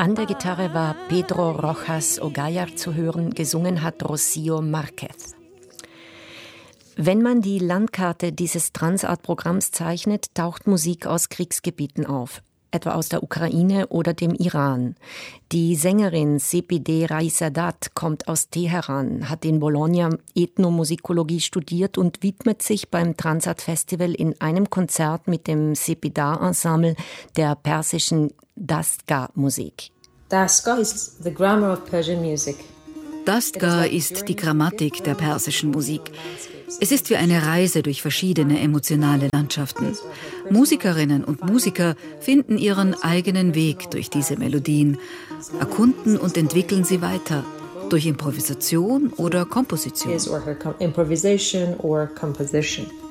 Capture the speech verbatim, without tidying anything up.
An der Gitarre war Pedro Rojas Ogallar zu hören, gesungen hat Rocío Márquez. Wenn man die Landkarte dieses Transart-Programms zeichnet, taucht Musik aus Kriegsgebieten auf, etwa aus der Ukraine oder dem Iran. Die Sängerin Sepideh Raisadat kommt aus Teheran, hat in Bologna Ethnomusikologie studiert und widmet sich beim Transart-Festival in einem Konzert mit dem Sepideh-Ensemble der persischen Dastgah-Musik. Dastgah is the grammar of Persian music. Dastgah ist die Grammatik der persischen Musik. Es ist wie eine Reise durch verschiedene emotionale Landschaften. Musikerinnen und Musiker finden ihren eigenen Weg durch diese Melodien, erkunden und entwickeln sie weiter, durch Improvisation oder Komposition. His or her com- improvisation or composition.